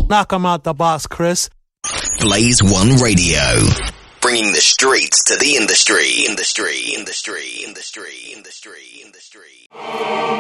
Knock 'em out the box, Chris. Blaze One Radio. Bringing the streets to the industry.